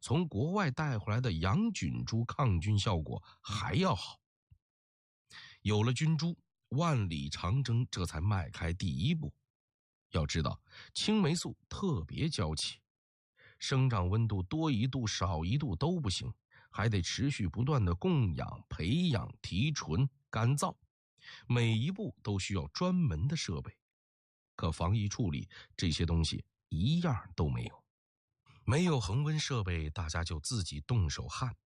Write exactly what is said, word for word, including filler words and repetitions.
从国外带回来的洋菌株抗菌效果还要好。有了菌株，万里长征这才迈开第一步。要知道，青霉素特别娇气，生长温度多一度少一度都不行，还得持续不断的供养、培养、提纯、干燥，每一步都需要专门的设备。可防疫处理这些东西一样都没有。没有恒温设备，大家就自己动手焊。